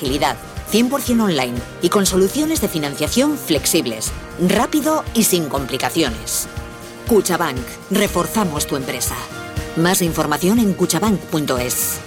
Agilidad, 100% online y con soluciones de financiación flexibles, rápido y sin complicaciones. Cuchabank, reforzamos tu empresa. Más información en cuchabank.es.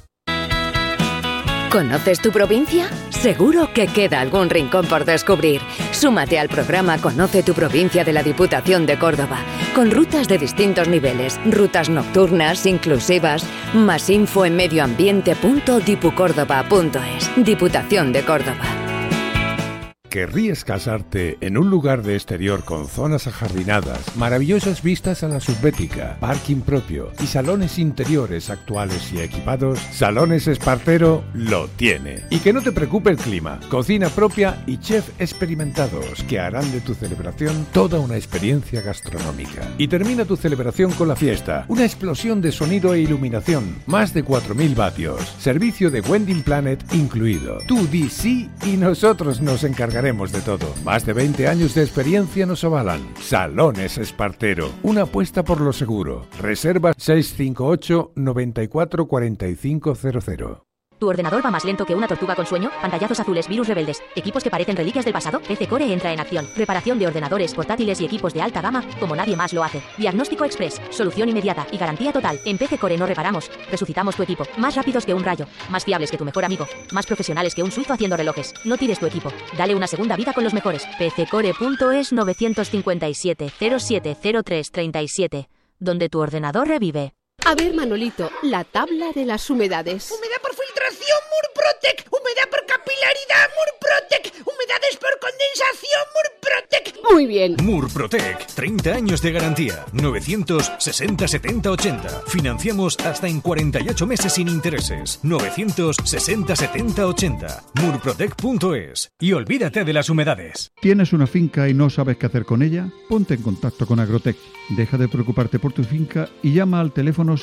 ¿Conoces tu provincia? Seguro que queda algún rincón por descubrir. Súmate al programa Conoce tu provincia de la Diputación de Córdoba, con rutas de distintos niveles, rutas nocturnas, inclusivas. Más info en medioambiente.dipucórdoba.es. Diputación de Córdoba. ¿Querrías casarte en un lugar de exterior con zonas ajardinadas, maravillosas vistas a la subbética, parking propio y salones interiores actuales y equipados? Salones Espartero lo tiene. Y que no te preocupe el clima, cocina propia y chef experimentados que harán de tu celebración toda una experiencia gastronómica. Y termina tu celebración con la fiesta, una explosión de sonido e iluminación, más de 4.000 vatios, servicio de Wedding Planet incluido. Tú di sí y nosotros nos encargaremos de todo. Más de 20 años de experiencia nos avalan. Salones Espartero, una apuesta por lo seguro. Reserva 658 94 4500. ¿Tu ordenador va más lento que una tortuga con sueño? ¿Pantallazos azules, virus rebeldes, equipos que parecen reliquias del pasado? PC Core entra en acción. Reparación de ordenadores, portátiles y equipos de alta gama como nadie más lo hace. Diagnóstico express, solución inmediata y garantía total. En PC Core no reparamos, resucitamos tu equipo. Más rápidos que un rayo, más fiables que tu mejor amigo, más profesionales que un suizo haciendo relojes. No tires tu equipo, dale una segunda vida con los mejores. PCcore.es 957 0703 37, donde tu ordenador revive. A ver, Manolito, la tabla de las humedades. Humedad por filtración, Murprotec. Humedad por capilaridad, Murprotec. Humedades por condensación, Murprotec. Muy bien. Murprotec, 30 años de garantía. 960 70 80. Financiamos hasta en 48 meses sin intereses. 960 70 80. Murprotec.es. Y olvídate de las humedades. ¿Tienes una finca y no sabes qué hacer con ella? Ponte en contacto con Agrotech. Deja de preocuparte por tu finca y llama al teléfono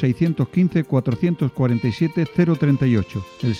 615-447-038. El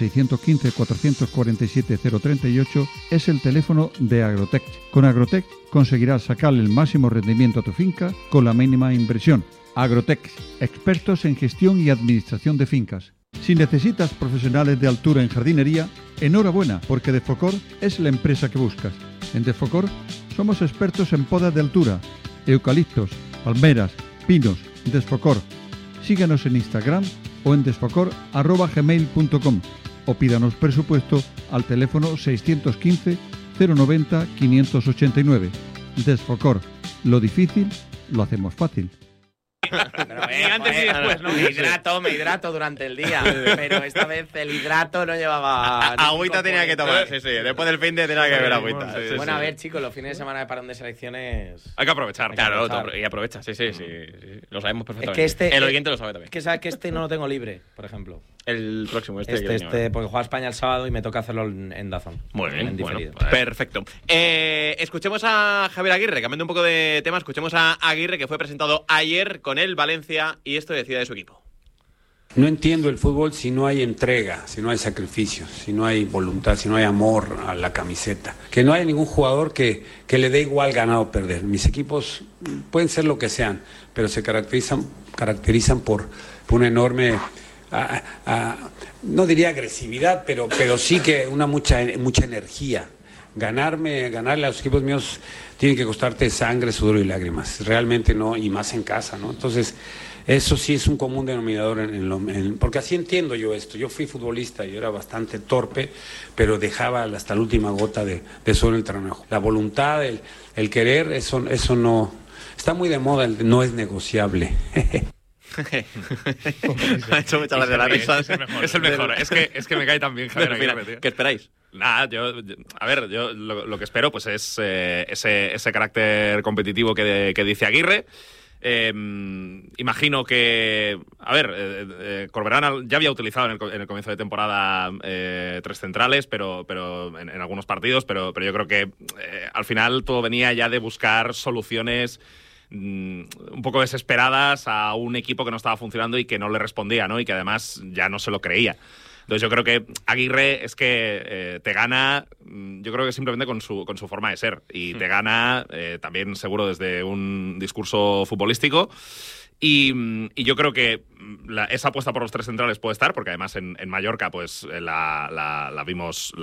615-447-038 es el teléfono de Agrotech. Con Agrotech conseguirás sacarle el máximo rendimiento a tu finca con la mínima inversión. Agrotech, expertos en gestión y administración de fincas. Si necesitas profesionales de altura en jardinería, enhorabuena, porque Defocor es la empresa que buscas. En Defocor somos expertos en podas de altura, eucaliptos, palmeras, pinos. Desfocor. Síguenos en Instagram o en desfocor@gmail.com o pídanos presupuesto al teléfono 615 090 589. Desfocor. Lo difícil lo hacemos fácil. Pero antes y después, ¿no? Me hidrato durante el día, pero esta vez el hidrato no llevaba... Agüita tenía que tomar, sí. Después del fin de tenía que beber agüita. Bueno, a ver, chicos, los fines de semana de parón de selecciones... Hay que aprovechar, claro, y aprovecha, sí. Lo sabemos perfectamente. Es que el oyente lo sabe también. Es que sabes que no lo tengo libre, por ejemplo. El próximo, porque juega España el sábado y me toca hacerlo en DAZN. Muy bien, bueno, perfecto. Escuchemos a Javier Aguirre, cambiando un poco de tema, escuchemos a Aguirre, que fue presentado ayer con el Valencia, y esto decía de su equipo. No entiendo el fútbol si no hay entrega, si no hay sacrificio, si no hay voluntad, si no hay amor a la camiseta. Que no hay ningún jugador que le dé igual ganar o perder. Mis equipos pueden ser lo que sean, pero se caracterizan por una enorme... no diría agresividad, pero sí que mucha energía. Ganarle a los equipos míos tiene que costarte sangre, sudor y lágrimas. Realmente no, y más en casa, ¿no? Entonces, eso sí es un común denominador porque así entiendo yo esto. Yo fui futbolista, yo era bastante torpe, pero dejaba hasta la última gota de suelo en el terreno. La voluntad, el querer, eso no... Está muy de moda, no es negociable. Me ha hecho mucha gracia la risa. Es el mejor. Es que me cae tan bien, Javier Aguirre, tío. ¿Qué esperáis? Nada, yo lo que espero pues es ese carácter competitivo que dice Aguirre. Imagino que, Corberán ya había utilizado en el comienzo de temporada 3 centrales, pero en algunos partidos, pero yo creo que al final todo venía ya de buscar soluciones un poco desesperadas a un equipo que no estaba funcionando y que no le respondía, ¿no? Y que además ya no se lo creía. Entonces yo creo que Aguirre es que te gana yo creo que simplemente con su forma de ser. Y te gana también seguro desde un discurso futbolístico. Y yo creo que esa apuesta por los tres centrales puede estar, porque además en Mallorca pues la vimos